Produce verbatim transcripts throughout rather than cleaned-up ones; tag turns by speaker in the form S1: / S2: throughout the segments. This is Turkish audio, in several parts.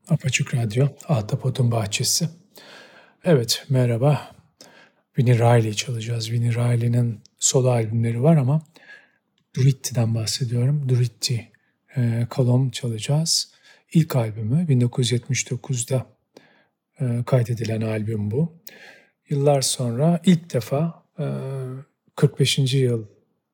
S1: Apaçık Radyo, Ahtapot'un Bahçesi. Evet, merhaba. Vinnie Riley çalacağız. Vinnie Riley'nin solo albümleri var ama Duritti'den bahsediyorum. Duritti e, Column çalacağız. İlk albümü bin dokuz yüz yetmiş dokuzda e, kaydedilen albüm bu. Yıllar sonra ilk defa e, kırk beşinci yıl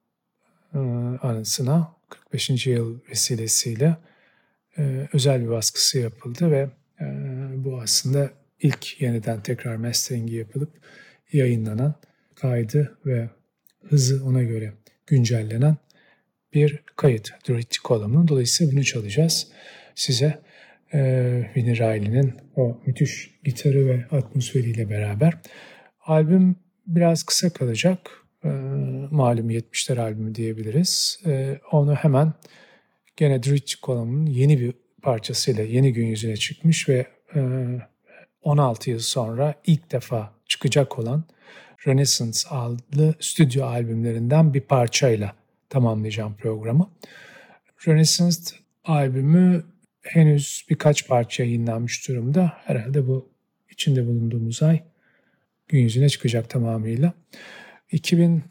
S1: e, anısına, kırk beşinci yıl vesilesiyle e, özel bir baskısı yapıldı ve e, bu aslında ilk yeniden tekrar masteringi yapılıp yayınlanan, kaydı ve hızı ona göre güncellenen bir kayıt Duritti Column'un. Dolayısıyla bunu çalacağız. Size e, Vinnie Riley'nin o müthiş gitarı ve atmosferiyle beraber. Albüm biraz kısa kalacak. E, malum yetmişler albümü diyebiliriz. E, onu hemen gene Duritti Column'un yeni bir parçasıyla yeni gün yüzüne çıkmış ve e, on altı yıl sonra ilk defa çıkacak olan Renaissance adlı stüdyo albümlerinden bir parçayla tamamlayacağım programı. Renaissance albümü henüz birkaç parça yayınlanmış durumda. Herhalde bu içinde bulunduğumuz ay gün yüzüne çıkacak tamamıyla. iki bin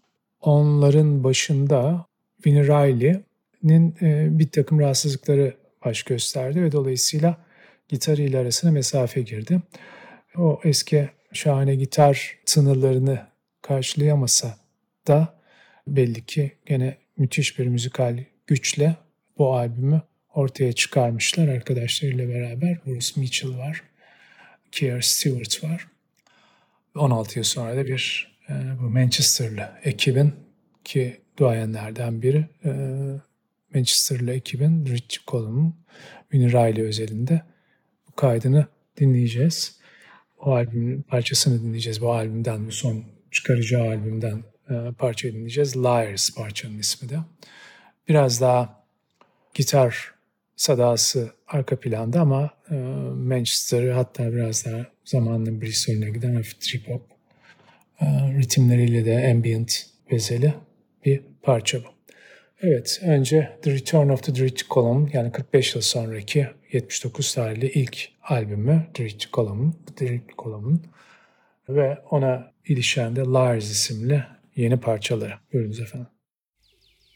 S1: onların başında Vinnie Riley'nin bir takım rahatsızlıkları baş gösterdi ve dolayısıyla gitarıyla arasına mesafe girdi. O eski şahane gitar tınılarını karşılayamasa da belli ki gene müthiş bir müzikal güçle bu albümü ortaya çıkarmışlar arkadaşlarıyla beraber. Bruce Mitchell var, Keir Stewart var. on altı yıl sonra da bir e, bu Manchester'lı ekibin ki duayenlerden biri e, Manchester'lı ekibin Duritti Column'un Vinnie Riley özelinde bu kaydını dinleyeceğiz. O albümün parçasını dinleyeceğiz. Bu albümden, bu son çıkaracağı albümden e, parçayı dinleyeceğiz. Liars parçanın ismi de. Biraz daha gitar sadası arka planda ama e, Manchester'ı hatta biraz daha zamanla Bristol'üne giden hafif trip hop e, ritimleriyle de ambient bezeli bir parça bu. Evet, önce The Return of the Duritti Column yani kırk beş yıl sonraki yetmiş dokuz tarihli ilk albümü Duritti Column, Duritti Column'un ve ona ilişen de Liars isimli yeni parçaları. Buyurunuz efendim.